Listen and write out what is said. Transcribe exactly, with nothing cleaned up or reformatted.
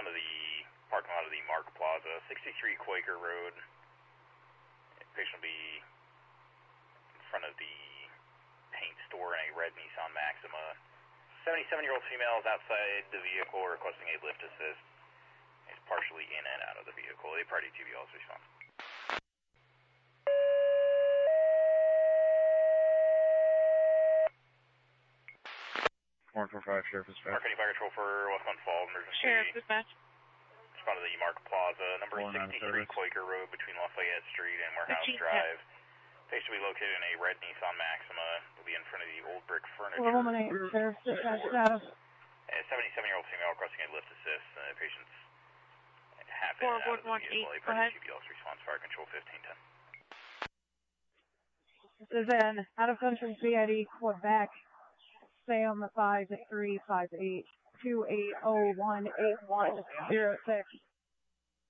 front of the parking lot of the Mark Plaza, sixty-three Quaker Road. The patient will be in front of the paint store in a red Nissan Maxima. seventy-seven-year-old female is outside the vehicle requesting a lift assist. Is partially in and out of the vehicle. A party T V also respond. one four five, Sheriff Dispatch. Mark any fire control for Westbound Fall, emergency. Sheriff Dispatch. Respond to the Mark Plaza, number sixty-three Quaker Road between Lafayette Street and Warehouse fifteen, Drive. Patient will be located in a red Nissan Maxima. Will be in front of the Old Brick Furniture. Woman eight, Sheriff Dispatch status. A seventy-seven-year-old female requesting a lift assist. Uh, patient's half in four and out of the one one vehicle. eight, A go ahead. party T V also response, fire control fifteen ten. This is an out-of-country C I D, Quebec. Stay on the five three five eight two eight zero one eight one zero six.